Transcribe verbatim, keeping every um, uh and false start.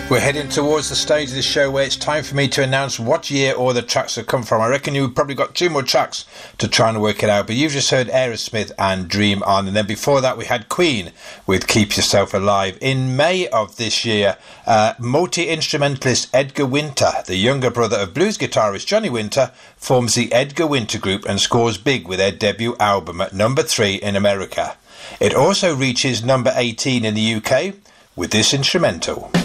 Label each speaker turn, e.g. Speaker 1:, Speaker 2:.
Speaker 1: We're heading towards the stage of the show where it's time for me to announce what year all the tracks have come from. I reckon you've probably got two more tracks to try and work it out, but you've just heard Aerosmith and Dream On, and then before that we had Queen with Keep Yourself Alive. In May of this year, uh, multi-instrumentalist Edgar Winter, the younger brother of blues guitarist Johnny Winter, forms the Edgar Winter Group and scores big with their debut album at number three in America. It also reaches number eighteen in the U K with this instrumental.